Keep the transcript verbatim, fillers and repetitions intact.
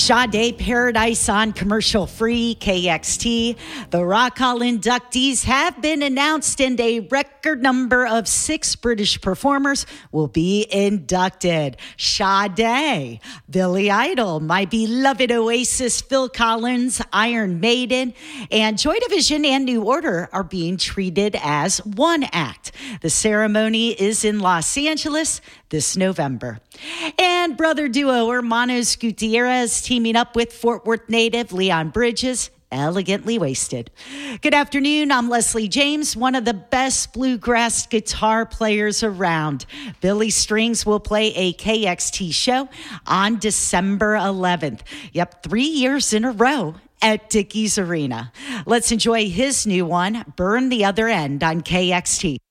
Sade Paradise on commercial-free K X T. The Rock Hall inductees have been announced, and a record number of six British performers will be inducted. Sade, Billy Idol, My Beloved Oasis, Phil Collins, Iron Maiden, and Joy Division and New Order are being treated as one act. The ceremony is in Los Angeles this November. And brother duo Hermanos Gutierrez teaming up with Fort Worth native Leon Bridges, Elegantly Wasted. Good afternoon. I'm Leslie James, one of the best bluegrass guitar players around. Billy Strings will play a K X T show on December eleventh. Yep, three years in a row at Dickies Arena. Let's enjoy his new one, Burn the Other End, on K X T.